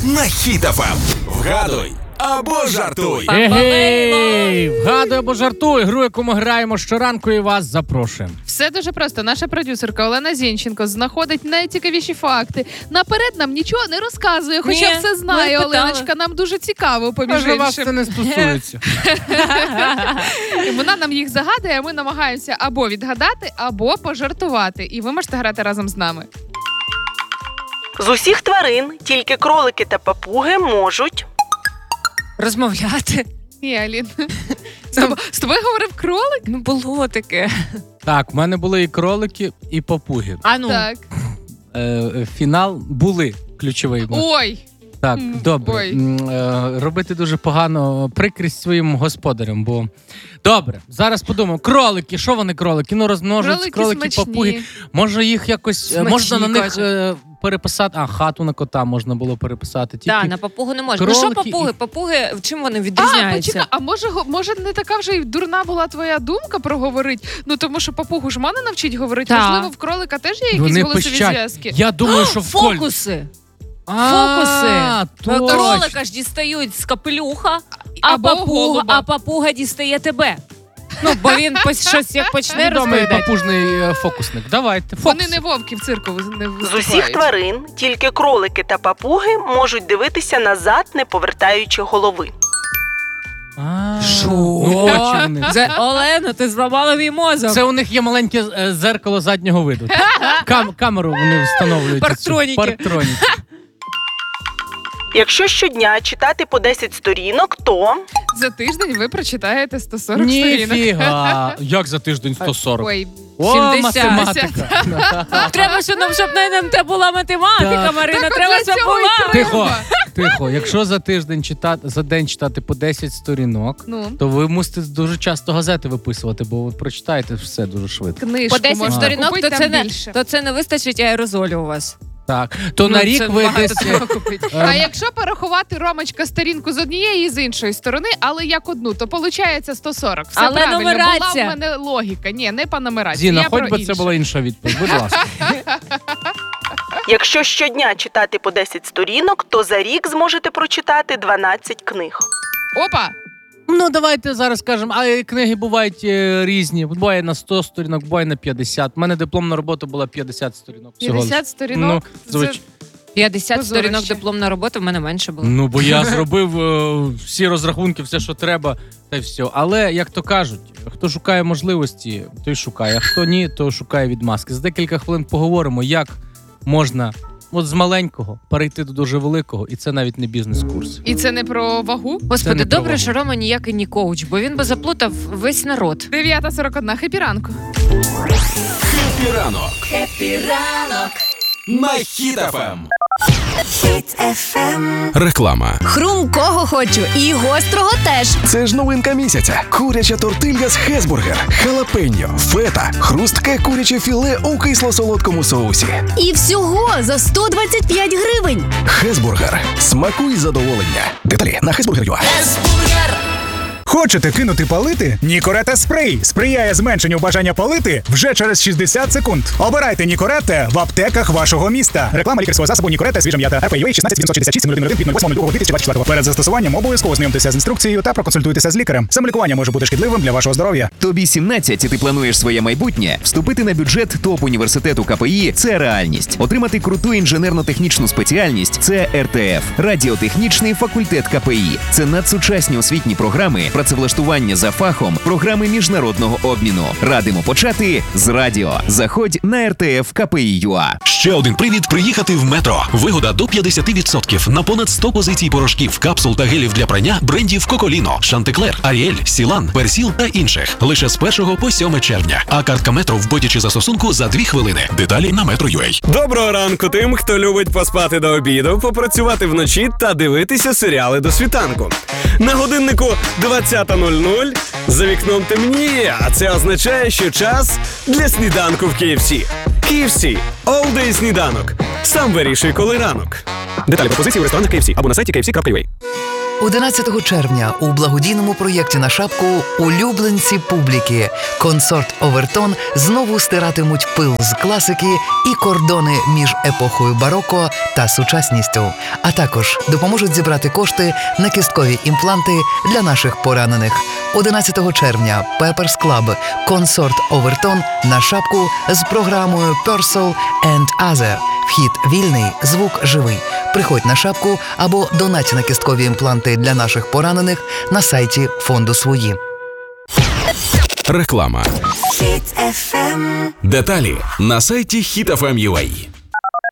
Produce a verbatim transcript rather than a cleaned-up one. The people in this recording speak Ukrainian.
на Хіт еф ем. Вгадуй або жартуй. Ей, вгадуй або жартуй. Гру, яку ми граємо щоранку, і вас запрошуємо. Все дуже просто. Наша продюсерка Олена Зінченко знаходить найцікавіші факти. Наперед нам нічого не розказує, хоча Ні, все знає. ми Оленочка, нам дуже цікаво, поміж Каже, вас іншим. це не стосується. І вона нам їх загадує, а ми намагаємося або відгадати, або пожартувати. І ви можете грати разом з нами. З усіх тварин тільки кролики та папуги можуть... Розмовляти. Ні, Алін. З тобою, з тобою говорив кролик? Ну, було таке. Так, в мене були і кролики, і папуги. А ну. Так. Е, фінал були ключовий. Ой. Так, М, добре. ой. М, е, Робити дуже погано прикрість своїм господарям, бо... Добре, зараз подумаємо. Кролики, що вони кролики? Ну, розмножуються Кролики кролики, смачні. папуги. Може їх якось... е, Смачні, можна на них каже. е, переписати... А, хату на кота можна було переписати. Тільки... Так, на папугу не можна. Ну що кролики папуги? і- Папуги, чим вони А, відрізняються? почекай, а може, го- може не така вже й дурна була твоя думка проговорити? Ну, тому що папугу ж можна навчить говорити. Так. Можливо, в кролика теж є якісь Вони голосові пищать. зв'язки. Я думаю, що в коль... Фокуси. А, Фокуси. точно. Кролика ж дістають з капелюха, а, Або папуга, голуба. а папуга дістає тебе. Ну, бо він пос- щось як почне Відомий розповідати. папужний е, фокусник. Давайте, фокус. Вони не вовки в цирку не З виступають. усіх тварин тільки кролики та папуги можуть дивитися назад, не повертаючи голови. А, Що? ну, бачу вони. Це, Олена, ти зламала мій мозок. Це у них є маленьке е, зеркало заднього виду. Кам- камеру вони встановлюють. Парктроніки. Парктроніки. Якщо щодня читати по десять сторінок, то... За тиждень ви прочитаєте сто сорок сторінок. Ніфіга. Як за тиждень сто сорок? Ой, О, сімдесят. математика. Треба, щоб нам, щоб на НМТ була математика, Так. Марина. Так от Треба, для щоб цього і була. треба. Тихо, тихо. Якщо за тиждень читати, за день читати по десять сторінок, ну, то ви мусите дуже часто газети виписувати, бо ви прочитаєте все дуже швидко. книжку По десять можна сторінок, купити, то там це, не, більше. то це не вистачить аерозолю у вас. Так, то Ну, на це рік ви багато десь... треба купити. Ем. А якщо порахувати, Ромочка, сторінку з однієї і з іншої сторони, але як одну, то виходить сто сорок. Все Але правильно, нумерація. була в мене логіка. Ні, не по нумерації. Зіна, я хоч про би інше. це була інша відповідь, будь ласка. Якщо щодня читати по десять сторінок, то за рік зможете прочитати дванадцять книг. Опа! Ну, давайте зараз скажемо, а книги бувають е, різні. Буває на сто сторінок, буває на п'ятдесят. У мене дипломна робота була п'ятдесят сторінок. всього лиш. п'ятдесят сторінок. Ну, звич... п'ятдесят Позорище. сторінок дипломна робота в мене менше було. Ну, бо я зробив е, всі розрахунки, все, що треба, та й все. Але, як то кажуть, хто шукає можливості, той шукає, а хто ні, то шукає відмазки. За декілька хвилин поговоримо, як можна от з маленького перейти до дуже великого, і це навіть не бізнес-курс. І це не про вагу? Це Господи, не про добре, вагу. що Рома ніякий не коуч, бо він би заплутав весь народ. дев'ята сорок одна. Хеппі ранку. Хеппі ранок. Хеппі ранок. На Хіт еф ем. Хіт еф ем. Реклама. Хрумкого хочу і гострого теж. Це ж новинка місяця. Куряча тортилья з Хесбургер, халапеньо, фета, хрустке куряче філе у кисло-солодкому соусі. І всього за сто двадцять п'ять гривень. Хесбургер. Смакуй задоволення. Деталі на хесбургер точка ю а. Хочете кинути палити? Нікорета спрей сприяє зменшенню бажання палити вже через шістдесят секунд. Обирайте Нікорета в аптеках вашого міста. Реклама лікарського засобу Нікорета свіжа м'ята ар пі ю ей шістнадцять сімсот шістдесят шість нуль один від восьмого лютого дві тисячі двадцять четвертого. Перед застосуванням обов'язково знайомтеся з інструкцією та проконсультуйтеся з лікарем. Самолікування може бути шкідливим для вашого здоров'я. Тобі сімнадцять, і ти плануєш своє майбутнє? Вступити на бюджет топ-університету ка пе і – це реальність. Отримати круту інженерно-технічну спеціальність – це ер те еф. Радіотехнічний факультет ка пе і. Це надсучасні освітні програми, працевлаштування за фахом, програми міжнародного обміну. Радимо почати з радіо. Заходь на ер те еф ка пе і точка ю а. Ще один привід приїхати в метро. Вигода до п'ятдесят відсотків на понад сто позицій порошків, капсул та гелів для прання брендів Коколіно, Шантеклер, Аріель, Сілан, Персіл та інших. Лише з першого по сьоме червня. А картка метро в боті чи застосунку за дві хвилини. Деталі на метро точка ю а. Доброго ранку тим, хто любить поспати до обіду, попрацювати вночі та дивитися серіали до світанку. На годиннику двадцята нуль нуль, за вікном темніє, а це означає, що час для сніданку в кей еф сі. кей еф сі – All Day сніданок. Сам вирішуй, коли ранок. Деталі пропозиції у ресторанах кей еф сі або на сайті кей еф сі крапка ю а. одинадцятого червня у благодійному проєкті на шапку «Улюбленці публіки» консорт «Овертон» знову стиратимуть пил з класики і кордони між епохою бароко та сучасністю, а також допоможуть зібрати кошти на кісткові імпланти для наших поранених. одинадцятого червня Pepper's Club консорт «Овертон» на шапку з програмою «Purcell and Other». Вхід вільний, звук живий. Приходь на шапку або донать на кісткові імпланти для наших поранених на сайті фонду «Свої». Реклама. Хіт еф ем. Деталі на сайті хіт еф ем точка ю а.